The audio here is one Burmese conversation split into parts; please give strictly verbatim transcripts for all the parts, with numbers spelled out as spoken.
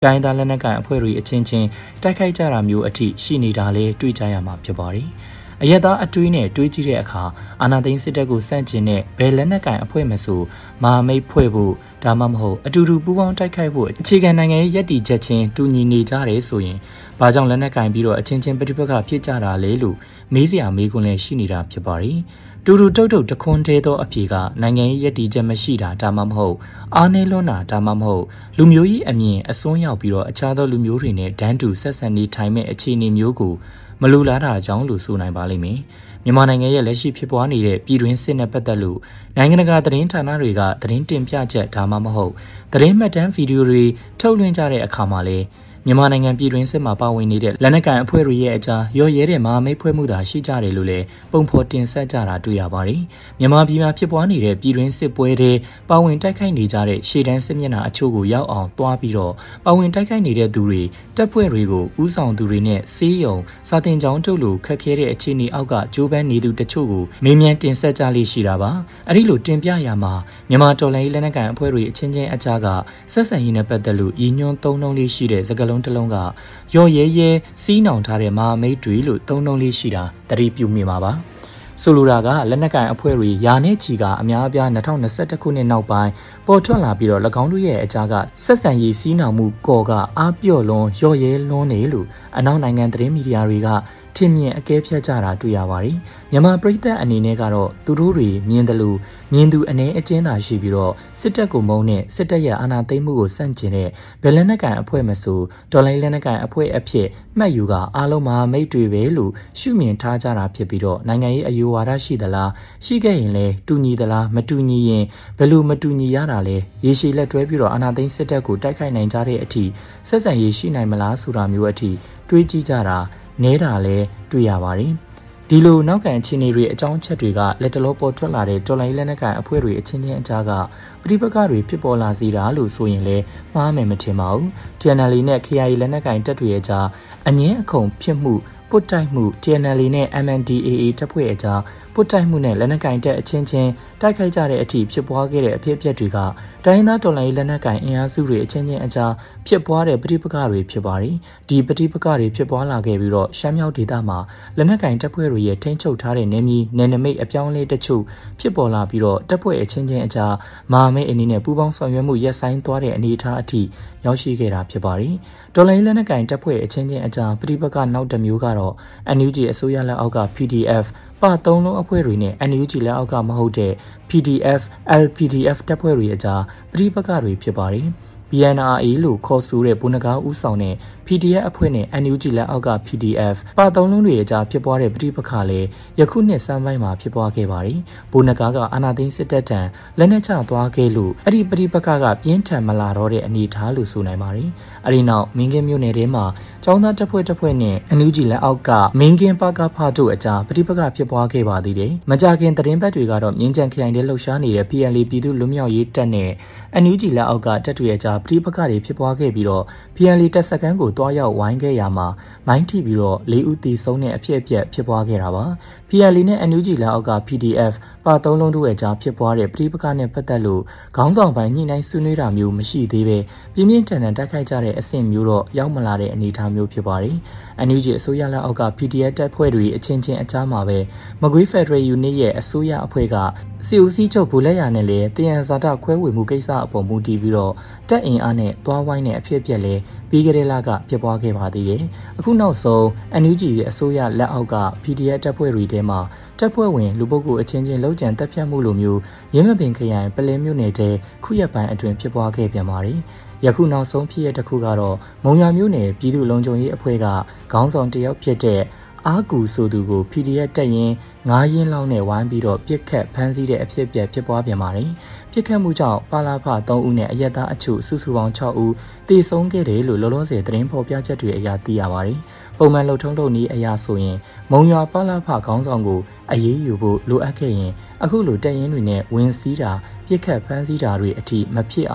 တိုင်းသားလက်နက်ကိုင်အဖွဲ့တွေအချင်းချင်းတိုက်ခိုက်ကြတာမျိုးအထိရှိနေတာလေတွေ့ကြရမှာဖြစ်ပါတယ်။အရက်သားအတွေးနဲ့တွေးကြည့်တဲ့အခါအာဏာသိမ်းစစ်တပ်ကိုစန့်ကျင်တဲ့ဘယ်လက်နက်ကိုင်အဖွဲ့မဆိုမဟာမိတ်ဖွဲ့ဖို့ဒါမှမဟုတ်အတူတူပူးပေါင်းတိုက်ခိုက်ဖို့အခြေခံနိုင်ငံရေးရည်တည်ချက်ချင်းတူညီနေကြတယ်ဆိုရင်ဘာကြောင့်လက်နက်ကင်ပြီးတော့အချင်းချင်းပဋိပက္ခဖြစ်ကြတာလဲလို့မေးစရာမေးခွန်းလည်းရှိနေတာဖြစ်ပါတယ်။တူတူတုတ်တုတ်တခွန်းသေးသောအဖြေကနိုင်ငံရေးရည်တည်ချက်မရှိတာဒါမှမဟုတ်အားနည်းလွန်းတာဒါမှမဟုတ်လူမျိုးကြီးအမြင်အစွန်းရောက်ပြီးတော့အခြားသောလူမျိုးတွေနဲ့ဒန်းတူဆက်ဆံနေထိုင်မဲ့အခြေအနေမျိုးကိုမလိုလားတာကြောင့်လို့ဆိုနိုင်ပါလိမ့်မယ်။မြန်မာနိုင်ငံရဲ့လက်ရှိဖြစ်ပွားနေတဲ့ပြည်တွင်းစစ်နဲ့ပတ်သက်လို့နိုင်ငံတကာသတင်းဌာနတွေကသတင်းတင်ပြချက်ဒါမှမဟုတ်သတင်းမှတ်တမ်းဗီဒီယိုတွေထုတ်လွှင့်ကြတဲ့အခါမှာလေမြန်မာနိုင်ငံပြည်တွင်းစစ်မှာပါဝင်နေတဲ့လက်နက်ကိုင်အဖွဲ့တွေရဲ့အကြားရော့ရဲတဲ့မဟာမိတ်ဖွဲ့မှုသာရှိကြတယ်လို့လည်းပုံဖော်တင်ဆက်ကြတာတွေ့ရပါတယ်။မြန်မာပြည်မှာဖြစ်ပွားနေတဲ့ပြည်တွင်းစစ်ပွဲတွေပါဝင်တိုက်ခိုက်နေကြတဲ့ရှေ့တန်းစစ်မျက်နှာအချို့ကိုရောက်အောင်တွားပြီးတော့ပါဝင်တိုက်ခိုက်နေတဲ့သူတွေတပ်ဖွဲ့တွေကိုဥဆောင်သူတွေနဲ့စေးရုံစာတင်ကြောင်းတို့လိုခက်ခဲတဲ့အခြေအနေအောက်ကကြိုးပမ်းနေသူတချို့ကိုမေးမြန်းတင်ဆက်ကြလိမ့်ရှိတာပါ။အဲဒီလိုတင်ပြရမှာမြန်မာတော်လှန်ရေးလက်နက်ကိုင်အဖွဲ့တွေအချင်းချင်းအကြားကဆက်ဆံရေးနဲ့ပတ်သက်လို့ရည်ညွှန်းသုံးနှုန်းလေးရှိတဲ့စကားလုံးတစ်လုံးကရော့ရဲရဲစီးနှောင်ထားတဲ့မဟာမိတ်တွေလို့သုံးနှုန်းလေးရှိတာသတိပြုမိမှာပါဆိုလိုတာကလက်နက်ကိုင်အဖွဲ့တွေယာနဲ့ချီကအများအပြား၂၀၂၁ခုနှစ်နောက်ပိုင်းပေါ်ထွက်လာပြီးတော့၎င်းတို့ရဲ့အကြားကဆက်ဆံရေးစီးနှောင်မှုကော်ကအားပြော့လွန်ရော့ရဲလွန်းနေလို့အနောက်နိုင်ငံသတင်းမီဒီယာတွေကထင်မြင်အကဲဖြတ်ကြတာတွေ့ရပါတယ်။မြန်မာပြည်သက်အနေနဲ့ကတော့သူတို့တွေမြင်တယ်လို့မြင်သူအနေအကျဉ်းသာရှိပြီးတော့စစ်တပ်ကိုမုန်းတဲ့စစ်တပ်ရဲ့အာဏာသိမ်းမှုကိုစန့်ကျင်တဲ့ဘယ်လက်နက်ကိုင်အဖွဲ့မဆိုတော်လိုင်းလက်နက်ကိုင်အဖွဲ့အဖြစ်မှတ်ယူကအားလုံးမဟာမိတ်တွေပဲလို့ရှုမြင်ထားကြတာဖြစ်ပြီးတော့နိုင်ငံရေးအယူဝါဒရှိသလားရှိခဲ့ရင်လည်းတူညီသလားမတူညီရင်ဘယ်လိုမတူညီရတာလဲရေရှည်လက်တွဲပြီးတော့အာဏာသိမ်းစစ်တပ်ကိုတိုက်ခိုက်နိုင်ကြတဲ့အထိဆက်ဆံရေးရှိနိုင်မလားဆိုတာမျိုးအထိတွေးကြည့်ကြတာနဲတာလည်းတွေ့ရပါတယ်။ဒီလိုနောက်ခံအခြေအနေတွေအကြောင်းချက်တွေကလက်တလောပေါ်ထွက်လာတဲ့တော်လိုင်းလက်နက်ကိုင်အဖွဲ့တွေအချင်းချင်းအကြားကပဋိပက္ခတွေဖြစ်ပေါ်လာစေတာလို့ဆိုရင်လည်းမှားမယ်မထင်ပါဘူး။ ที เอ็น แอล နဲ့ ကေ အိုင် အေ လက်နက်ကိုင်တပ်တွေအကြားအငင်းအခုံဖြစ်မှုပုတ်တိုက်မှု ที เอ็น แอล နဲ့ အမ် အန် ဒီ အေ အေ တပ်ဖွဲ့အကြားပုတ်တိုက်မှုနဲ့လက်နက်ကင်တပ်အချင်းချင်းတိုက်ခိုက်ကြတဲ့အထိဖြစ်ပွားခဲ့တဲ့အဖြစ်အပျက်တွေကတိုင်းသားတော်လှန်ရေးလက်နက်ကင်အင်အားစုတွေအချင်းချင်းအကြားဖြစ်ပွားတဲ့ပဋိပက္ခတွေဖြစ်ပါတယ်။ဒီပဋိပက္ခတွေဖြစ်ပွားလာခဲ့ပြီးတော့ရှမ်းမြောက်ဒေသမှာလက်နက်ကင်တပ်ဖွဲ့တွေရဲ့ထိန်းချုပ်ထားတဲ့နယ်မြေနယ်နိမိတ်အပြောင်းအလဲတချို့ဖြစ်ပေါ်လာပြီးတော့တပ်ဖွဲ့အချင်းချင်းအကြားမဟာမိတ်အနေနဲ့ပူးပေါင်းဆောင်ရွက်မှုရပ်ဆိုင်းသွားတဲ့အနေအထားအထိရောက်ရှိခဲ့တာဖြစ်ပါတယ်။တော်လှန်ရေးလက်နက်ကင်တပ်ဖွဲ့အချင်းချင်းအကြားပဋိပက္ခနောက်တစ်မျိုးကတော့ အန် ယူ ဂျီ အစိုးရလက်အောက်က ပီ ဒီ အက်ဖ်ပါသုံးလုံးအဖွဲ့တွေနဲ့ အန် ယူ ဂျီ လက်အောက်ကမဟုတ်တဲ့ ပီ ဒီ အက်ဖ် အယ် ပီ ဒီ အက်ဖ် တပ်ဖွဲ့တွေအကြားပဋိပက္ခတွေဖြစ်ပါတယ်။ ဘီ အန် အာ အေ လို့ခေါ်ဆိုတဲ့ဗိုလ်နဂါးဦးဆောင်တဲ့ ပီ ဒီ အက်ဖ် အဖွဲ့နဲ့ အန် ယူ ဂျီ လက်အောက်က ပီ ဒီ အက်ဖ် ပါသုံးလုံးတွေအကြားဖြစ်ပွားတဲ့ပဋိပက္ခလည်းယခုနှစ်စမ်းပိုင်းမှာဖြစ်ပွားခဲ့ပါတယ်။ဗိုလ်နဂါးကအာဏာသိမ်းစစ်တပ်ထံလက်နက်ချသွားခဲ့လို့အဲ့ဒီပဋိပက္ခကပြင်းထန်မလာတော့တဲ့အနေအထားလို့ဆိုနိုင်ပါတယ်။အဲဒီနောက်မင်းကင်းမြို့နယ်ထဲမှာကျောင်းသားတပ်ဖွဲ့တပ်ဖွဲ့နဲ့ အန် ယူ ဂျီ လက်အောက်ကမင်းကင်းပကဖတို့အကြားပဋိပက္ခဖြစ်ပွားခဲ့ပါသေးတယ်။မကြာခင်သတင်းပတ်တွေကတော့မြင်းကြံခရိုင်ထဲလှုပ်ရှားနေတဲ့ ပီ အယ် အေ ပြည်သူ့လွတ်မြောက်ရေးတပ်နဲ့ အန် ယူ ဂျီ လက်အောက်ကတပ်တွေအကြားပဋိပက္ခတွေဖြစ်ပွားခဲ့ပြီးတော့ ပီ အယ် အေ တပ်စခန်းကိုတွားရောက်ဝိုင်းခဲ့ရမှာမိုင်းထိပြီးတော့လေးဦးသေဆုံးတဲ့အဖြစ်အပျက်ဖြစ်ပွားခဲ့တာပါ။ ပီ အယ် အေ နဲ့ အန် ယူ ဂျီ လက်အောက်က ပီ ဒီ အက်ဖ် ပါသုံးလုံးတို့ရဲ့ကြားဖြစ်ပွားတဲ့ပဋိပက္ခနဲ့ပတ်သက်လို့ခေါင်းဆောင်ပိုင်းညှိနှိုင်းဆွေးနွေးတာမျိုးမရှိသေးပဲပြင်းပြင်းထန်ထန်တိုက်ခိုက်ကြတဲ့အဆင့်မျိုးတော့ရောက်မလာတဲ့အနေအထားမျိုးဖြစ်ပါတယ်။ အန် ယူ ဂျီ အစိုးရလက်အောက်က ပီ ဒီ အက်ဖ် တပ်ဖွဲ့တွေအချင်းချင်းအကြားမှာပဲမကွေးဖက်ဒရယ်ယူနစ်ရဲ့အစိုးရအဖွဲ့ကစစ်ဦးစီးချုပ်ဗိုလ်လက်ရနဲ့လည်းတယံဇာတခွဲဝေမှုကိစ္စအပေါ်မူတည်ပြီးတော့တပ်အင်အားနဲ့တွားဝိုင်းတဲ့အဖြစ်အပျက်လည်းပြီးခဲ့တဲ့လကဖြစ်ပွားခဲ့ပါသေးတယ်။အခုနောက်ဆုံး အန် ယူ ဂျီ ရဲ့အစိုးရလက်အောက်က ပီ ဒီ အက်ဖ် တပ်ဖွဲ့တွေထဲမှာတပ်ဖွဲ့ဝင်လူပုဂ္ဂိုလ်အချင်းချင်းလှုပ်ကြံတပ်ဖြတ်မှုလိုမျိုးရင်းမပင်ခရိုင်ပလဲမြို့နယ်တဲခုရက်ပိုင်းအတွင်းဖြစ်ပွားခဲ့ပြန်ပါတယ်။ယခုနောက်ဆုံးဖြစ်ရတဲ့တစ်ခုကတော့မုံရွာမြို့နယ်ပြည်သူ့လုံခြုံရေးအဖွဲ့ကခေါင်းဆောင်တယောက်ဖြစ်တဲ့အာကူဆိုသူကို ပီ ဒီ အက်ဖ် တပ်ရင်းငါးရင်းလောက်နဲ့ဝိုင်းပြီးတော့ပြစ်ခတ်ဖမ်းဆီးတဲ့အဖြစ်အပျက်ဖြစ်ပွားပြန်ပါတယ်။ပြစ်ခတ်မှုကြောင့်ပါလာဖသုံးဦးနဲ့အရက်သားအချို့စုစုပေါင်းခြောက်ဦးသေဆုံးခဲ့တယ်လို့လောလောဆယ်သတင်းဖော်ပြချက်တွေအရသိရပါတယ်။ပုံမှန်လှုပ်ထုံးလုပ်နည်းအရာဆိုရင်မုံရွာပါလာဖခေါင်းဆောင်ကိုအရေးယူဖို့လိုအပ်ခဲ့ရင်အခုလိုတပ်ရင်းတွေနဲ့ဝင်စည်းတာပြစ်ခတ်ဖမ်းဆီးတာတွေအထိမဖြစ်အောင်အ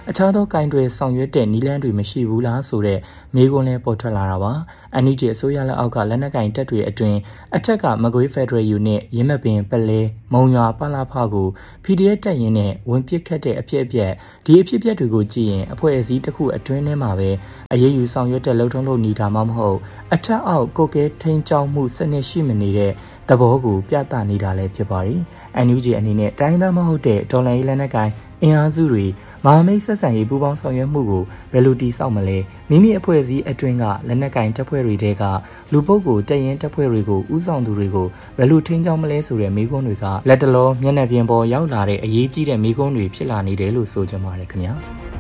အခြားသောကိုင်တွယ်ဆောင်ရွက်တဲ့နည်းလမ်းတွေမရှိဘူးလားဆိုတဲ့မေးခွန်းလည်းပေါ်ထွက်လာတာပါ။ အန် ယူ ဂျီ အစိုးရလက်အောက်ကလက်နက်ကင်တပ်တွေအတွင်းအထက်ကမကွေးဖက်ဒရယ်ယူနစ်ရင်းမပင်ပလဲမုံရွာပလာဖကို ပီ ဒီ အက်ဖ် တပ်ရင်းနဲ့ဝင်ပစ်ခတ်တဲ့အဖြစ်အပျက်ဒီအဖြစ်အပျက်တွေကိုကြည့်ရင်အဖွဲ့အစည်းတစ်ခုအတွင်းထဲမှာပဲအရေးယူဆောင်ရွက်တဲ့လှုပ်ထုံးလုပ်နေတာမှမဟုတ်အထက်အောက်ကိုကဲထိန်းကျောင်းမှုစနစ်ရှိမနေတဲ့သဘောကိုပြသနေတာလည်းဖြစ်ပါတယ်။ အန် ယူ ဂျီ အနေနဲ့တိုင်းသားမဟုတ်တဲ့ဒေါ်လာရေးလက်နက်ကိုင်အင်အားစုတွေမဟာမိတ်ဆက်ဆံရေးပူးပေါင်းဆောင်ရွက်မှုကိုဘယ်လိုတည်ဆောက်မလဲမိမိအဖွဲ့အစည်းအတွင်းကလက်နက်ကင်တပ်ဖွဲ့တွေတဲကလူပုဂ္ဂိုလ်တပ်ရင်းတပ်ဖွဲ့တွေကိုဥဆောင်သူတွေကိုဘယ်လိုထိန်းကျောင်းမလဲဆိုတဲ့မေးခွန်းတွေကလက်တလောမျက်နှာပြင်ပေါ်ရောက်လာတဲ့အရေးကြီးတဲ့မေးခွန်းတွေဖြစ်လာနေတယ်လို့ဆိုကြပါတယ်ခင်ဗျာ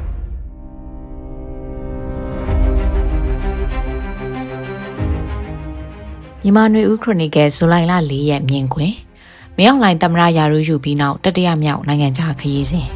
မြန်မာနွေဦးခရိုနီကယ်ဇူလိုင်လ၄ရက်မြင်ကွင်းမင်းအောင်လှိုင်သမ္မတရာထူးယူပြီးနောက်တတိယမြောက်နိုင်ငံခြားခရီးစဉ်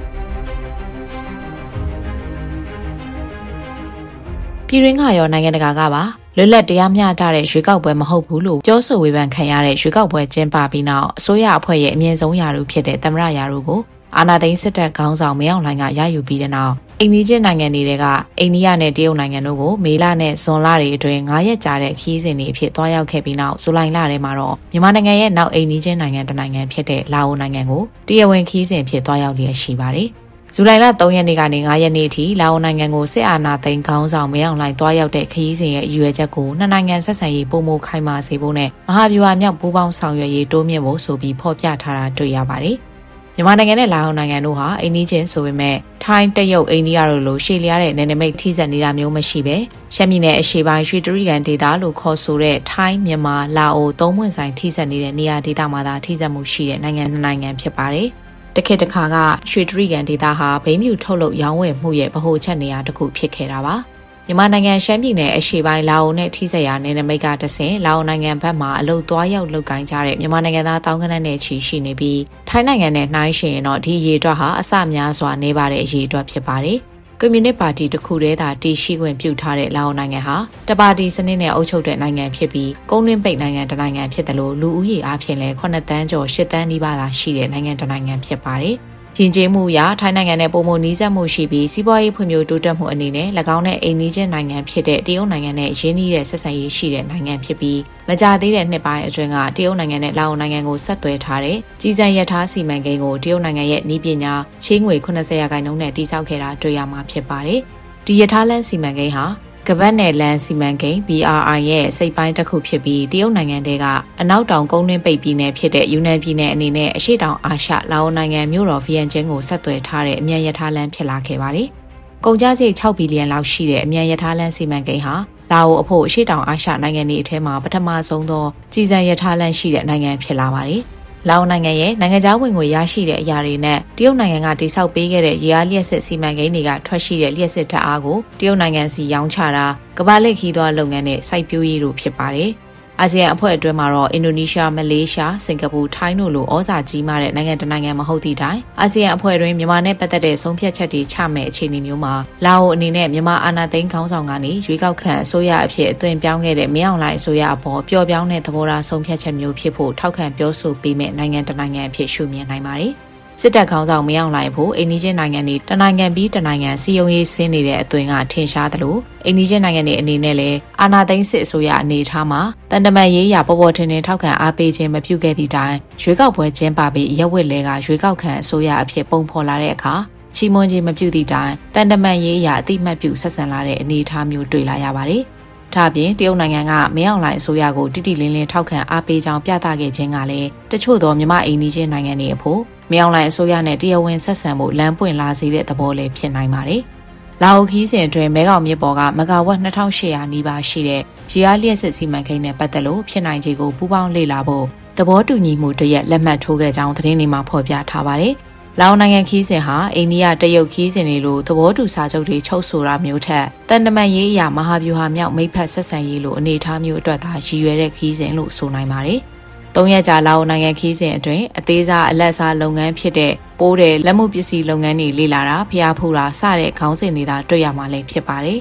ပြည်တွင်းကရောနိုင်ငံတကာကပါလွတ်လပ်တရားမျှတတဲ့ရွေးကောက်ပွဲမဟုတ်ဘူးလို့ပြောဆိုဝေဖန်ခံရတဲ့ရွေးကောက်ပွဲကျင်းပပြီးနောက်အစိုးရအဖွဲ့ရဲ့အမြင့်ဆုံးရာထူးဖြစ်တဲ့သမ္မတရာထူးကိုအာဏာသိမ်းစစ်တပ်ခေါင်းဆောင်မင်းအောင်လှိုင်ကရယူပြီးတဲ့နောက်အိန္ဒိယနိုင်ငံတွေကအိန္ဒိယနဲ့တရုတ်နိုင်ငံတို့ကိုမေလနဲ့ဇွန်လတွေအတွင်း၅ရက်ကြာတဲ့ခရီးစဉ်တွေအဖြစ်တွားရောက်ခဲ့ပြီးနောက်ဇူလိုင်လထဲမှာတော့မြန်မာနိုင်ငံရဲ့နောက်အိန္ဒိယနိုင်ငံတစ်နိုင်ငံဖြစ်တဲ့လာအိုနိုင်ငံကိုတရားဝင်ခရီးစဉ်ဖြစ်တွားရောက်လျက်ရှိပါတယ်။ဇူလိုင်လ၃ရက်နေ့ကနေ၅ရက်နေ့အထိလာအိုနိုင်ငံကိုစစ်အာဏာသိမ်းခေါင်းဆောင်မင်းအောင်လှိုင်တွားရောက်တဲ့ခရီးစဉ်ရဲ့အရွယ်ချက်ကိုနှစ်နိုင်ငံဆက်ဆံရေးပုံမခိုင်မာစေဖို့နဲ့မဟာဗျူဟာမြောက်ပူးပေါင်းဆောင်ရွက်ရေးတိုးမြင့်ဖို့ဆိုပြီးဖော်ပြထားတာတွေ့ရပါတယ်။မြန်မာနိုင်ငံနဲ့လာအိုနိုင်ငံတို့ဟာအိန္ဒိချင်းဆိုပေမဲ့ထိုင်းတရုတ်အိန္ဒိယတို့လိုရှေ့လျားတဲ့နယ်နိမိတ်ထိစပ်နေတာမျိုးမရှိပဲရှမ်းပြည်နယ်အရှေ့ပိုင်းရွှေတြိဂံဒေသလို့ခေါ်ဆိုတဲ့ထိုင်းမြန်မာလာအိုသုံးပွင့်ဆိုင်ထိစပ်နေတဲ့နေရာဒေသမှာသာထိစပ်မှုရှိတဲ့နိုင်ငံနှစ်နိုင်ငံဖြစ်ပါတယ်။တခေတ်တစ်ခါကရွှေတြိဂံဒေသဟာဘိန်းမြူထုတ်လုပ်ရောင်းဝယ်မှုရဲ့ဗဟိုချက်နေရာတစ်ခုဖြစ်ခဲ့တာပါ။မြန်မာနိုင်ငံရှမ်းပြည်နယ်အရှေ့ပိုင်းလာအိုနဲ့ထိစပ်ရာနယ်နိမိတ်ကတဆင့်လာအိုနိုင်ငံဘက်မှအလုတ်သွားရောက်လုပ်ကိုင်ကြတဲ့မြန်မာနိုင်ငံသားတောင်းကနက်နဲ့ချီရှိနေပြီးထိုင်းနိုင်ငံနဲ့နှိုင်းယှဉ်ရင်တော့ဒီရေအတွက်ဟာအဆများစွာနေပါတဲ့အရေးအတွက်ဖြစ်ပါတယ်။ကွန်မြူနစ်ပါတီတစ်ခုတည်းသာတည်ရှိခွင့်ပြုထားတဲ့လာအိုနိုင်ငံဟာတပါတီစနစ်နဲ့အုပ်ချုပ်တဲ့နိုင်ငံဖြစ်ပြီးကုန်းတွင်းပိတ်နိုင်ငံတစ်နိုင်ငံဖြစ်တယ်လို့လူဦးရေအပြင်လဲခုနှစ်တန်းကျော်ရှစ်တန်းနီးပါးသာရှိတဲ့နိုင်ငံတစ်နိုင်ငံဖြစ်ပါတယ်။ယဉ်ကျေးမှုအရထိုင်းနိုင်ငံနဲ့ပုံမနီးစပ်မှုရှိပြီးစီးပွားရေးဖွံ့ဖြိုးတိုးတက်မှုအနေနဲ့၎င်းနဲ့အိမ်နီးချင်းနိုင်ငံဖြစ်တဲ့တရုတ်နိုင်ငံနဲ့ရင်းနှီးတဲ့ဆက်ဆံရေးရှိတဲ့နိုင်ငံဖြစ်ပြီးမကြာသေးတဲ့နှစ်ပိုင်းအတွင်းကတရုတ်နိုင်ငံနဲ့လာအိုနိုင်ငံကိုဆက်သွယ်ထားတဲ့ကြီးစံရထားစီမံကိန်းကိုတရုတ်နိုင်ငံရဲ့နည်းပညာချေးငွေ80ရာခိုင်နှုန်းနဲ့တည်ဆောက်ခဲ့တာတွေ့ရမှာဖြစ်ပါတယ်။ဒီရထားလမ်းစီမံကိန်းဟာကပတ်နယ်လန်စီမံကိန်း ဘီ အာร์ အိုင် ရဲ့စိတ်ပိုင်းတစ်ခုဖြစ်ပြီးတရုတ်နိုင်ငံတဲကအနောက်တောင်ကုန်းတွင်းပိတ်ပြည်နယ်ဖြစ်တဲ့ယူနန်ပြည်နယ်အနေနဲ့အရှေ့တောင်အာရှလာအိုနိုင်ငံမြို့တော်ဗီယန်ကျင်းကိုဆက်သွယ်ထားတဲ့အမြန်ရထားလမ်းဖြစ်လာခဲ့ပါတယ်။ကုန်ကျစရိတ်၆ဘီလီယံလောက်ရှိတဲ့အမြန်ရထားလမ်းစီမံကိန်းဟာလာအိုအဖို့အရှေ့တောင်အာရှနိုင်ငံတွေအထက်မှာပထမဆုံးသောကြီးစံရထားလမ်းရှိတဲ့နိုင်ငံဖြစ်လာပါတယ်။လာအိုနိုင်ငံရဲ့နိုင်ငံခြားဝင်ငွေရရှိတဲ့အရာတွေနဲ့တရုတ်နိုင်ငံကတိစောက်ပေးခဲ့တဲ့ရေအားလျှက်စစ်စီမံကိန်းတွေကထွက်ရှိတဲ့လျှက်စစ်ဓာတ်အားကိုတရုတ်နိုင်ငံစီရောင်းချတာကမ္ဘာလက်ခီးသွားလုပ်ငန်းနဲ့စိုက်ပျိုးရေးတို့ဖြစ်ပါတယ်။အာဆီယံအဖွဲ့အတွင်းမှာတော့အင်ဒိုနီးရှား၊မလေးရှား၊စင်ကာပူ၊ထိုင်းတို့လိုဩဇာကြီးမားတဲ့နိုင်ငံတစ်နိုင်ငံမဟုတ်သည့်တိုင်အာဆီယံအဖွဲ့တွင်မြန်မာနဲ့ပတ်သက်တဲ့ဆုံးဖြတ်ချက်တွေချမဲ့အခြေအနေမျိုးမှာလာအိုအနေနဲ့မြန်မာအာဏာသိမ်းခေါင်းဆောင်ကနေရွေးကောက်ခံအစိုးရအဖြစ်အသွင်ပြောင်းခဲ့တဲ့မင်းအောင်လှိုင်အစိုးရအပေါ်ပျော့ပြောင်းတဲ့သဘောထားဆုံးဖြတ်ချက်မျိုးဖြစ်ဖို့ထောက်ခံပြောဆိုပေးမဲ့နိုင်ငံတစ်နိုင်ငံအဖြစ်ရှုမြင်နိုင်ပါတယ်။စစ်တပ်ခေါင်းဆောင်မင်းအောင်လှိုင်ဖို့အိန္ဒိယနိုင်ငံတွေတနိုင်ငံပြီးတနိုင်ငံစီယုံရေးဆင်းနေတဲ့အသွင်ကထင်ရှားသလိုအိန္ဒိယနိုင်ငံတွေအနေနဲ့လည်းအာဏာသိမ်းစစ်အစိုးရအနေထားမှာတန်တမန်ရေးရာပေါ်ပေါ်ထင်ထင်ထောက်ခံအားပေးခြင်းမပြုခဲ့သည့်တိုင်ရွေးကောက်ပွဲကျင်းပပြီးရက်ဝက်လဲကရွေးကောက်ခံအစိုးရအဖြစ်ပုံဖော်လာတဲ့အခါချီးမွမ်းခြင်းမပြုသည့်တိုင်တန်တမန်ရေးရာအတိမတ်ပြုဆက်ဆံလာတဲ့အနေအထားမျိုးတွေ့လာရပါတယ်။ဒါ့အပြင်တရုတ်နိုင်ငံကမင်းအောင်လှိုင်အစိုးရကိုတိတိလင်းလင်းထောက်ခံအားပေးကြောင်းပြသခဲ့ခြင်းကလည်းတချို့သောမြန်မာအိန္ဒိယနိုင်ငံတွေအဖို့မင်းအောင်လှိုင်အစိုးရနဲ့တရားဝင်ဆက်ဆံမှုလမ်းပွင့်လာစေတဲ့သဘောလည်းဖြစ်နိုင်ပါတယ်။လာအိုခီးစဉ်အတွင်းမဲခေါင်မြစ်ပေါ်ကမဂါဝတ်နှစ်ထောင်ရှစ်ရာနီးပါးရှိတဲ့ဂျီအားလျှက်စစ်စီမံကိန်းနဲ့ပတ်သက်လို့ဖြစ်နိုင်ခြေကိုပူးပေါင်းလေ့လာဖို့သဘောတူညီမှုတရက်လက်မှတ်ထိုးခဲ့ကြောင်းသတင်းတွေမှာဖော်ပြထားပါတယ်။လာအိုနိုင်ငံခီးစဉ်ဟာအိန္ဒိယတရုတ်ခီးစဉ်တွေလိုသဘောတူစာချုပ်တွေချုပ်ဆိုတာမျိုးထက်တန်တမန်ရေးအရာမဟာဗျူဟာမြောက်မိတ်ဖက်ဆက်ဆံရေးလိုအနေအထားမျိုးအတွက်သာရည်ရွယ်တဲ့ခီးစဉ်လို့ဆိုနိုင်ပါတယ်။သုံးရက်ကြာလာအိုနိုင်ငံခီးစဉ်အတွင်းအသေးစားအလက်စားလုပ်ငန်းဖြစ်တဲ့ပိုးတဲ့လက်မှုပစ္စည်းလုပ်ငန်းတွေလေ့လာတာဖျားဖူးတာစတဲ့ခေါင်းစဉ်တွေသာတွေ့ရမှာလည်းဖြစ်ပါတယ်။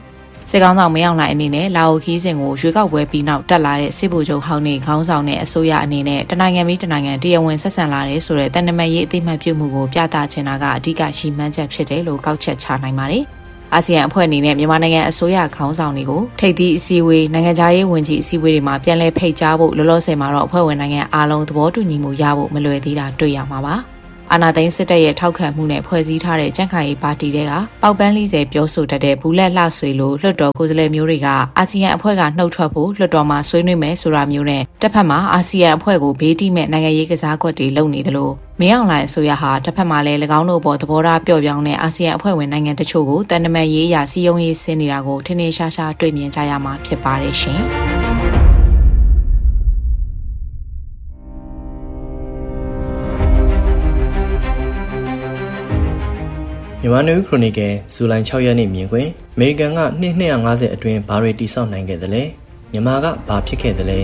စစ်ကောင်ဆောင်မင်းအောင်လှိုင်အနေနဲ့လာအိုခီးစဉ်ကိုရွေးကောက်ပွဲပြီးနောက်တက်လာတဲ့စစ်ဗိုလ်ချုပ်ဟောင်းနေခေါင်းဆောင်တဲ့အစိုးရအနေနဲ့တနိုင်ငံပြီးတနိုင်ငံတရားဝင်ဆက်ဆံလာတဲ့ဆိုတဲ့တန်တမတ်ရေးအသိမှတ်ပြုမှုကိုပြသချင်တာကအဓိကရှိမှန်းချက်ဖြစ်တယ်လို့ကောက်ချက်ချနိုင်ပါတယ်။အာဆီယံအဖွဲ့အနေနဲ့မြန်မာနိုင်ငံအစိုးရခေါင်းဆောင်တွေကိုထိပ်သီးအစည်းအဝေးနိုင်ငံခြားရေးဝန်ကြီးအစည်းအဝေးတွေမှာပြန်လည်ဖိတ်ကြားဖို့လောလောဆယ်မှာတော့အဖွဲ့ဝင်နိုင်ငံအားလုံးသဘောတူညီမှုရဖို့မလွယ်သေးတာတွေ့ရမှာပါ။အာဏာသိမ်းစစ်တပ်ရဲ့ထောက်ခံမှုနဲ့ဖွဲ့စည်းထားတဲ့ကြံ့ခိုင်ရေးပါတီတွေကပေါက်ပန်းလေးစဲပြောဆိုတတ်တဲ့ဘူးလက်လှဆွေလိုလွှတ်တော်ကိုယ်စားလှယ်မျိုးတွေကအာဆီယံအဖွဲ့ကနှုတ်ထွက်ဖို့လွှတ်တော်မှာဆွေးနွေးမယ်ဆိုတာမျိုးနဲ့တစ်ဖက်မှာအာဆီယံအဖွဲ့ကိုဘေးတိမဲ့နိုင်ငံရေးကစားကွက်တွေလုပ်နေသလိုမင်းအောင်လှိုင်အစိုးရဟာတစ်ဖက်မှာလည်း၎င်းတို့ပေါ်သဘောထားပျော့ပြောင်းတဲ့အာဆီယံအဖွဲ့ဝင်နိုင်ငံတချို့ကိုတန်တမတ်ရေးအရာစီယုံရေးဆင်းနေတာကိုထင်ထင်ရှားရှားတွေ့မြင်ကြရမှာဖြစ်ပါတယ်ရှင်မြန်မာနယူးခရိုနီကယ်ဇူလိုင်၆ရက်နေ့မြင်ကွင်းအမေရိကန်ကနှစ်၂၅၀အတွင်းဘာတွေတိစောက်နိုင်ခဲ့သလဲမြန်မာကဘာဖြစ်ခဲ့သလဲ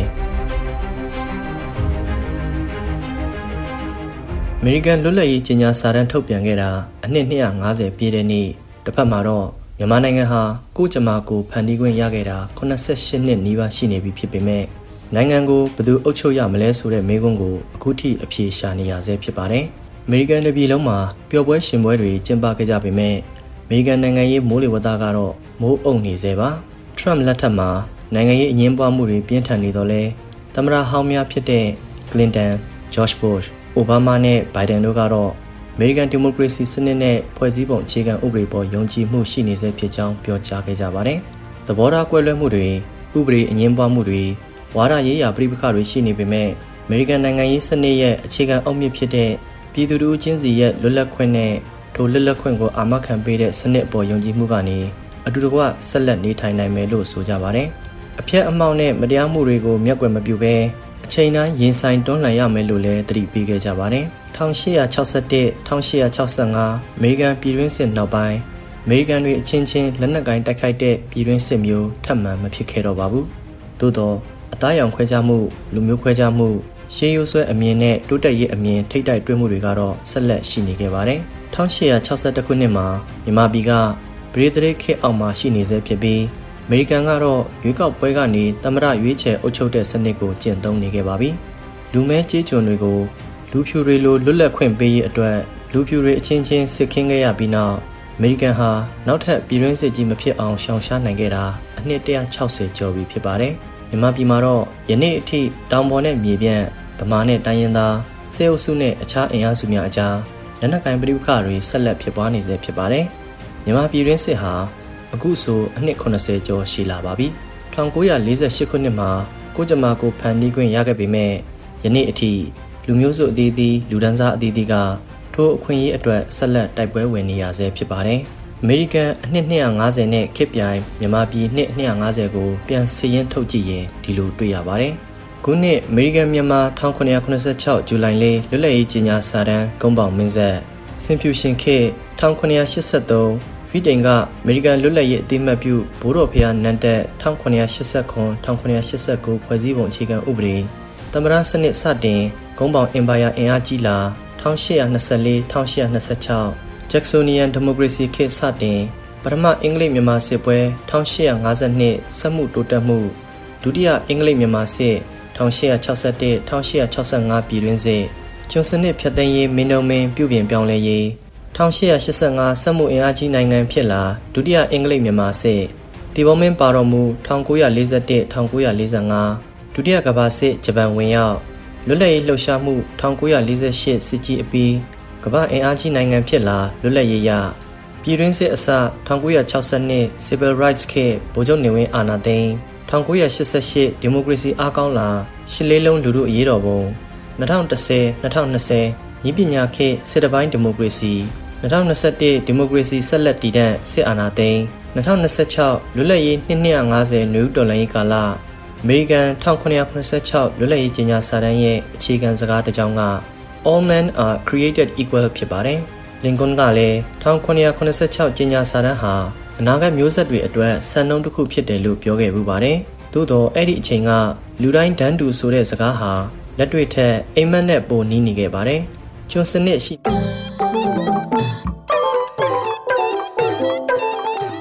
အမေရိကန်လွတ်လပ်ရေးကြေညာစာတမ်းထုတ်ပြန်ခဲ့တာအနှစ်၂၅၀ပြည့်တဲ့နေ့တစ်ဖက်မှာတော့မြန်မာနိုင်ငံဟာကိုယ့်ကြမ္မာကိုဖန်တီးခွင့်ရခဲ့တာ၈၈နှစ်နီးပါးရှိနေပြီဖြစ်ပေမဲ့နိုင်ငံကိုဘယ်သူအုပ်ချုပ်ရမလဲဆိုတဲ့မေးခွန်းကိုအခုထိအဖြေရှာနေရဆဲဖြစ်ပါတယ်အမေရိကန်ပြည်လုံးမှာပျော်ပွဲရှင်ပွဲတွေကျင်းပခဲ့ကြပေမဲ့အမေရိကန်နိုင်ငံရေးမိုးလေဝသကတော့မိုးအုံနေစေပါထရမ့်လက်ထက်မှာနိုင်ငံရေးအငြင်းပွားမှုတွေပြင်းထန်နေတော့လဲသမ္မတဟောင်းများဖြစ်တဲ့ကလင်တန်ဂျော့ချ်ဘုရှ်အိုဘားမားနဲ့ဘိုင်ဒန်တို့ကတော့အမေရိကန်ဒီမိုကရေစီစနစ်နဲ့ဖွဲ့စည်းပုံအခြေခံဥပဒေပေါ်ယုံကြည်မှုရှိနေစေဖြစ်ကြောင်းပြောကြားခဲ့ကြပါတယ်သဘောထားကွဲလွဲမှုတွေဥပဒေအငြင်းပွားမှုတွေဝါဒရေးရာပြည်ပခါတွေရှိနေပေမဲ့အမေရိကန်နိုင်ငံရေးစနစ်ရဲ့အခြေခံအုတ်မြစ်ဖြစ်တဲ့ပြည်သူတို့ချင်းစီရဲ့လွတ်လပ်ခွင့်နဲ့ထိုလွတ်လပ်ခွင့်ကိုအာမခံပေးတဲ့စနစ်အပေါ်ယုံကြည်မှုကနေအတူတကွဆက်လက်နေထိုင်နိုင်မယ်လို့ဆိုကြပါတယ်။အဖျက်အမှောင့်နဲ့မတရားမှုတွေကိုမျက်ကွယ်မပြုဘဲအချိန်တိုင်းရင်ဆိုင်တွန်းလှန်ရမယ်လို့လည်းသတိပေးခဲ့ကြပါတယ်။၁၈၆၁-၁၈၆၅အမေရိကန်ပြည်တွင်းစစ်နောက်ပိုင်းအမေရိကန်တွေအချင်းချင်းလက်နက်ကိုင်တိုက်ခိုက်တဲ့ပြည်တွင်းစစ်မျိုးထပ်မံမဖြစ်ခဲ့တော့ပါဘူး။သို့တော့အသားရောင်ခွဲခြားမှုလူမျိုးခွဲခြားမှုရှေးရိုးဆွဲအမြင်နဲ့တိုးတက်ရေးအမြင်ထိတ်တိုက်တွဲမှုတွေကတော့ဆက်လက်ရှိနေခဲ့ပါတယ်။၁၈၆၁ခုနှစ်မှာမြန်မာပြည်ကဗြိတိန်ခေတ်အောက်မှာရှိနေဆဲဖြစ်ပြီးအမေရိကန်ကတော့ရွေးကောက်ပွဲကနေသမ္မတရွေးချယ်အုပ်ချုပ်တဲ့စနစ်ကိုကျင့်သုံးနေခဲ့ပါပြီ။လူမဲကြေးကျွန်တွေကိုလူဖြူတွေလိုလွတ်လပ်ခွင့်ပေးရေးအတွက်လူဖြူတွေအချင်းချင်းစစ်ခင်းခဲ့ရပြီးနောက်အမေရိကန်ဟာနောက်ထပ်ပြည်တွင်းစစ်ကြီးမဖြစ်အောင်ရှောင်ရှားနိုင်ခဲ့တာအနှစ်၁၆၀ကျော်ပြီဖြစ်ပါတယ်။မြန်မာပြည်မှာတော့ယနေ့အထိတောင်ပေါ်နဲ့မြေပြန့်ဗမာနဲ့တိုင်းရင်းသားစေအုပ်စုနဲ့အခြားအင်အားစုများအကြားလက်နက်ကိုင်ပဋိပက္ခတွေဆက်လက်ဖြစ်ပွားနေဆဲဖြစ်ပါတယ်။မြန်မာပြည်တွင်းစစ်ဟာအခုဆိုအနှစ်၇၀ကျော်ရှိလာပါပြီ။၁၉၄၈ခုနှစ်မှာကိုကြမ္မာကိုဖန်တီးခွင့်ရခဲ့ပေမဲ့ယနေ့အထိလူမျိုးစုအသီးသီးလူဒန်းစားအသီးသီးကထိုအခွင့်အရေးအတွက်ဆက်လက်တိုက်ပွဲဝင်နေရဆဲဖြစ်ပါတယ်။အမေရိကန်အနှစ်၂၅၀နဲ့ခေတ်ပြိုင်မြန်မာပြည်နှစ်၂၅၀ကိုပြန်စည်ရင်းထုတ်ကြည့်ရင်ဒီလိုတွေ့ရပါတယ်။ခုနှစ်အမေရိကန်မြန်မာ၁၉၇၆ဇူလိုင်လေးလွတ်လပ်ရေးကြေညာစာတမ်းကုန်းပေါင်မင်းဆက်စင်ဖြူရှင်ခေတ်၁၉၈၃ဗီတိန်ကအမေရိကန်လွတ်လပ်ရေးအသိမှတ်ပြုဘိုးတော်ဖျားနန်းတက်၁၉၈၇-၁၉၈၉ဖွဲ့စည်းပုံအခြေခံဥပဒေသမ္မတစနစ်စတင်ကုန်းပေါင်အင်ပါယာအင်အားကြီးလာ၁၈၂၄-၁၈၂၆ဂျက်ဆိုနီယန်ဒီမိုကရေစီခေတ်စတင်ပထမအင်္ဂလိပ်မြန်မာစစ်ပွဲ၁၈၅၂စက်မှုတိုးတက်မှုဒုတိယအင်္ဂလိပ်မြန်မာစစ်၁၈၆၁-၁၈၆၅ပြည်တွင်းစစ်ကျွန်းစနစ်ဖြတ်သိမ်းရေးမင်းတို့မင်းပြုပြင်ပြောင်းလဲရေး၁၈၈၅စက်မှုအင်အားကြီးနိုင်ငံဖြစ်လာဒုတိယအင်္ဂလိပ်မြန်မာစစ်တီဘောမင်းပါတော်မူ၁၉၄၁-၁၉၄၅ဒုတိယကမ္ဘာစစ်ဂျပန်ဝင်ရောက်လွတ်လပ်ရေးလှုပ်ရှားမှု၁၉၄၈စစ်ကြီးအပြီးကမ္ဘာအင်အားကြီးနိုင်ငံဖြစ်လာလွတ်လပ်ရေးရပြည်တွင်းစစ်အစ၁၉၆၂ Civil Rights ခေတ်ဗိုလ်ချုပ်နေဝင်းအာဏာသိမ်း၁၉၈၈ဒီမိုကရေစီအားကောင်းလာရှစ်လေးလုံးလူထုအရေးတော်ပုံ၂၀၁၀-၂၀၂၀ညီပညာခေတ်စစ်တပိုင်းဒီမိုကရေစီ၂၀၂၁ဒီမိုကရေစီဆက်လက်တည်တံ့စစ်အာဏာသိမ်း၂၀၂၆လွတ်လပ်ရေးနှစ်၂၅၀နယူးတော်လှန်ရေးကာလအမေရိကန်၁၉၇၆လွတ်လပ်ရေးကြေညာစာတမ်းရဲ့အခြေခံစကားတစ်ကြောင်းက All men are created equal ဖြစ်ပါတယ်။လင်ကွန်းကလည်း၁၉၇၆ကြေညာစာတမ်းဟာအနာဂတ်မျိုးဆက်တွေအတွက်စံနှုန်းတစ်ခုဖြစ်တယ်လို့ပြောခဲ့ပူပါတယ်။သို့တော့အဲ့ဒီအချိန်ကလူတိုင်းတန်းတူဆိုတဲ့စကားဟာလက်တွေ့ထက်အိမ်မက်နဲ့ပိုနီးနေခဲ့ပါတယ်။ကျွန်းစနစ်ရှိမြ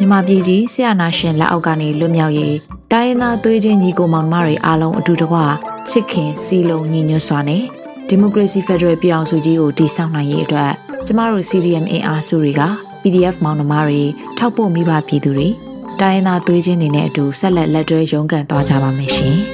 မြန်မာပြည်ကြီးဆရာနာရှင်လက်အောက်ကနေလွတ်မြောက်ရေးတိုင်းရင်းသားသွေးချင်းညီကိုမောင်နှမတွေအားလုံးအတူတကွချစ်ခင်စီလုံးညီညွတ်စွာနဲ့ဒီမိုကရေစီဖက်ဒရယ်ပြည်ထောင်စုကြီးကိုတည်ဆောက်နိုင်ရေးအတွက်ကျမတို့ စီ ဒီ အမ် အင်အားစုတွေက ပီ ဒီ အက်ဖ် မောင်နှမတွေထောက်ပို့မိဘပြည်သူတွေတိုင်းရင်းသားသွေးချင်းတွေနဲ့အတူဆက်လက်လက်တွဲရုန်းကန်သွားကြပါမယ်ရှင်။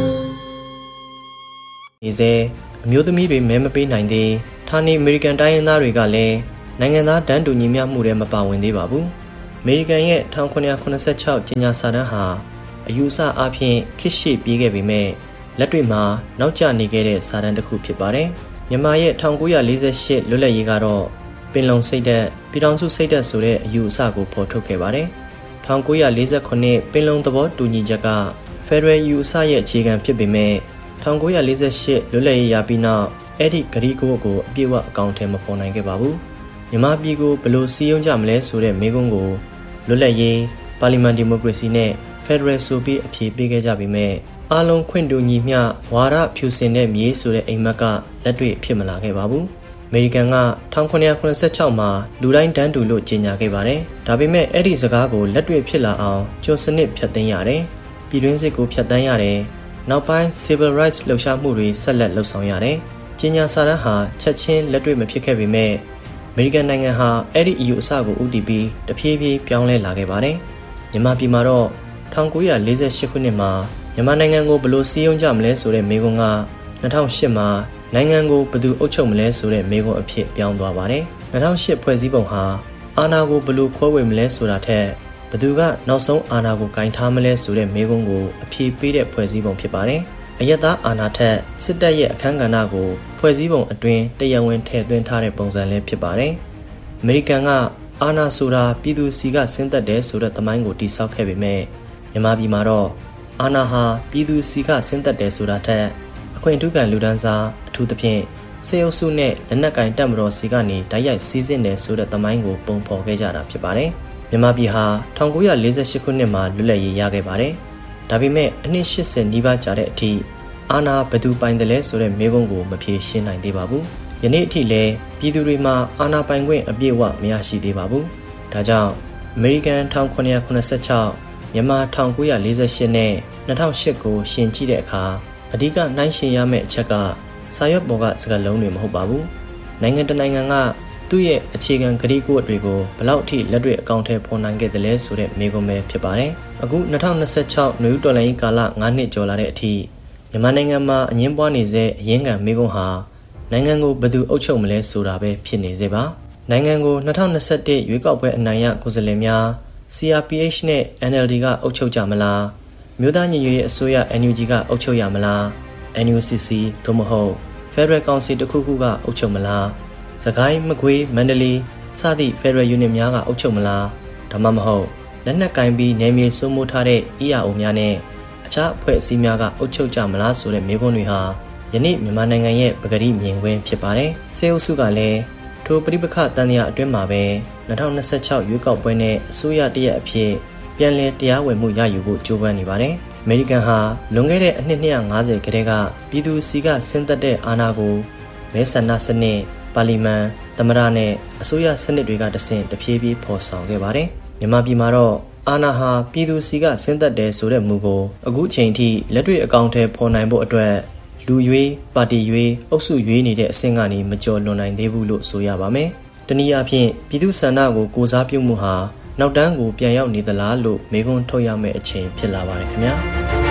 ဒီစေအမျိုးသမီးတွေမဲမပေးနိုင်သေးဌာနေအမေရိကန်တိုင်းရင်းသားတွေကလည်းနိုင်ငံသားတန်းတူညီမျှမှုတွေမပါဝင်သေးပါဘူး။အမေရိကန်ရဲ့၁၉၇၆ကြေညာစာတမ်းဟာအယူအဆအဖြစ်ခေတ်ရှေ့ပြေးခဲ့ပေမဲ့လက်တွေ့မှာနောက်ကျနေခဲ့တဲ့စာတမ်းတစ်ခုဖြစ်ပါတယ်။မြန်မာရဲ့၁၉၄၈လွတ်လပ်ရေးကတော့ပင်လုံစိတ်ဓာတ်ပြည်ထောင်စုစိတ်ဓာတ်ဆိုတဲ့အယူအဆကိုဖော်ထုတ်ခဲ့ပါတယ်။၁၉၄ခုပင်လုံသဘောတူညီချက်ကဖက်ဒရယ်ယူအဆရဲ့အခြေခံဖြစ်ပေမဲ့၁၉၄၈လွတ်လပ်ရေးရပြီးနောက်အဲ့ဒီဂရီကိုကိုအပြည့်အဝအကောင့်ထဲမပေါ်နိုင်ခဲ့ပါဘူး။မြန်မာပြည်ကိုဘယ်လိုစည်းရုံးကြမလဲဆိုတဲ့မေးခွန်းကိုလွတ်လပ်ရေးပါလီမန်ဒီမိုကရေစီနဲ့ဖက်ဒရယ်ဆိုပြီးအဖြေပေးခဲ့ကြပေမဲ့အားလုံးခွင့်တူညီမျှဝါဒဖြူစင်တဲ့မြေဆိုတဲ့အိမ်မက်ကလက်တွေ့ဖြစ်မလာခဲ့ပါဘူး။အမေရိကန်က၁၉၇၆မှာလူတိုင်းတန်းတူလို့ကြေညာခဲ့ပါတယ်။ဒါပေမဲ့အဲ့ဒီစကားကိုလက်တွေ့ဖြစ်လာအောင်ကျွန်းစနစ်ဖြတ်သိမ်းရတယ်။ပြည်တွင်းစစ်ကိုဖြတ်တန်းရတယ်။နောက်ပိုင်း civil rights လှုပ်ရှားမှုတွေဆက်လက်လှုပ်ဆောင်ရတယ်။ကြေညာစာတမ်းဟာချက်ချင်းလက်တွေ့မဖြစ်ခဲ့ပေမဲ့အမေရိကန်နိုင်ငံဟာအဲ့ဒီအယူအဆကိုဦးတည်ပြီးတဖြည်းဖြည်းပြောင်းလဲလာခဲ့ပါတယ်။မြန်မာပြည်မှာတော့၁၉၄၈ခုနှစ်မှာမြန်မာနိုင်ငံကိုဘယ်လိုစည်းရုံးကြမလဲဆိုတဲ့မေးခွန်းက၂၀၀၈မှာနိုင်ငံကိုဘယ်သူအုပ်ချုပ်မလဲဆိုတဲ့မေးခွန်းအဖြစ်ပြောင်းသွားပါတယ်။၂၀၀၈ဖွဲ့စည်းပုံဟာအာဏာကိုဘယ်လိုခွဲဝေမလဲဆိုတာထက်ဘယ်သူကနောက်ဆုံးအာဏာကိုကင်ထားမလဲဆိုတဲ့မေးခွန်းကိုအဖြေပေးတဲ့ဖွဲ့စည်းပုံဖြစ်ပါတယ်။အယက်သားအာဏာထက်စစ်တပ်ရဲ့အခမ်းကဏ္ဍကိုဖွဲ့စည်းပုံအတွင်းတရားဝင်ထည့်သွင်းထားတဲ့ပုံစံလေးဖြစ်ပါတယ်။အမေရိကန်ကအာဏာဆိုတာပြည်သူစီကဆင်းသက်တယ်ဆိုတဲ့သမိုင်းကိုတိဆောက်ခဲ့ပေမဲ့မြန်မာပြည်မှာတော့အာဏာဟာပြည်သူစီကဆင်းသက်တယ်ဆိုတာထက်အခွင့်အထူးခံလူဒန်းစားအထူးသဖြင့်စေအုပ်စုနဲ့လက်နက်ကိုင်တပ်မတော်စီကနေတိုက်ရိုက်စီးဆင်းတယ်ဆိုတဲ့သမိုင်းကိုပုံဖော်ခဲ့ကြတာဖြစ်ပါတယ်။မြန်မာပြည်ဟာ၁၉၄၈ခုနှစ်မှာလွတ်လပ်ရေးရခဲ့ပါတယ်။ဒါပေမဲ့အနှစ်၈၀နီးပါးကြာတဲ့အထိအာဏာဘယ်သူပိုင်တယ်လဲဆိုတဲ့မေးခွန်းကိုမဖြေရှင်းနိုင်သေးပါဘူး။ယနေ့အထိလည်းပြည်သူတွေမှာအာဏာပိုင်ခွင့်အပြည့်အဝမရရှိသေးပါဘူး။ဒါကြောင့်အမေရိကန်၁၉၇၆မြန်မာ၁၉၄၈နဲ့၂၀၀၈ကိုရှင်ကြည့်တဲ့အခါအဓိကနှိုင်းယှဉ်ရမယ့်အချက်ကစာရွက်ပေါ်ကစကားလုံးတွေမဟုတ်ပါဘူး။နိုင်ငံတနိုင်ငံကသူ့ရဲ့အခြေခံကတိကဝတ်တွေကိုဘယ်လောက်အထိလက်တွေ့အကောင့်ထဲပေါ်နိုင်ခဲ့တယ်လဲဆိုတဲ့မေးခွန်းပဲဖြစ်ပါတယ်။အခု၂၀၂၆နွေဦးတော်လှန်ရေးကာလ၅နှစ်ကျော်လာတဲ့အထိမြန်မာနိုင်ငံမှာအငင်းပွားနေစေအရင်းခံမေးခွန်းဟာနိုင်ငံကိုဘယ်သူအုပ်ချုပ်မလဲဆိုတာပဲဖြစ်နေစေပါ။နိုင်ငံကို၂၀၂၁ရွေးကောက်ပွဲအနိုင်ရကိုယ်စားလှယ်များ စီ အာร์ พี เอช နဲ့ အန် အယ် ဒီ ကအုပ်ချုပ်ကြမလားမြို့သားညီညွတ်ရေးအစိုးရ အန် ယူ ဂျီ ကအုပ်ချုပ်ရမလား အန် ယူ စီ စီ သို့မဟုတ် Federal Council တစ်ခုခုကအုပ်ချုပ်မလားစကိုင်းမကွေးမန္တလေးစသည့် Federal Unit များကအုပ်ချုပ်မလားဒါမှမဟုတ်လက်နက်ကင်ပြီးနယ်မြေစိုးမိုးထားတဲ့ အီ အာร์ အို များနဲ့အခြားအဖွဲ့အစည်းများကအုပ်ချုပ်ကြမလားဆိုတဲ့မေးခွန်းတွေဟာယနေ့မြန်မာနိုင်ငံရဲ့ပကတိမြင်ကွင်းဖြစ်ပါတယ်။စေအုပ်စုကလည်းထိုပဋိပက္ခတန်ရာအတွင်းမှာပဲ၂၀၂၆ရွေးကောက်ပွဲနဲ့အစိုးရတရက်အဖြစ်ပြန်လည်တရားဝင်မှုရယူဖို့ကြိုးပမ်းနေပါတယ်။အမေရိကန်ဟာလွန်ခဲ့တဲ့အနှစ်၂၅၀ကတည်းကပြည်သူစီကဆင်းသက်တဲ့အာဏာကိုမဲဆန္ဒစနစ်ပါလီမန်သမ္မတနဲ့အစိုးရစနစ်တွေကတဆင့်တဖြည်းဖြည်းဖော်ဆောင်ခဲ့ပါတယ်။မြန်မာပြည်မှာတော့အာဏာဟာပြည်သူစီကဆင်းသက်တယ်ဆိုတဲ့မူကိုအခုချိန်ထိလက်တွေ့အကောင့်ထဲပေါ်နိုင်ဖို့အတွက်လူရွေးပါတီရွေးအုပ်စုရွေးနေတဲ့အဆင့်ကနေမကျော်လွန်နိုင်သေးဘူးလို့ဆိုရပါမယ်။တနည်းအားဖြင့်ပြည်သူဆန္ဒကိုကိုစားပြုမှုဟာနောက်တန်းကိုပြန်ရောက်နေသလားလို့မေးခွန်းထုတ်ရမယ့်အချိန်ဖြစ်လာပါတယ်ခင်ဗျာ။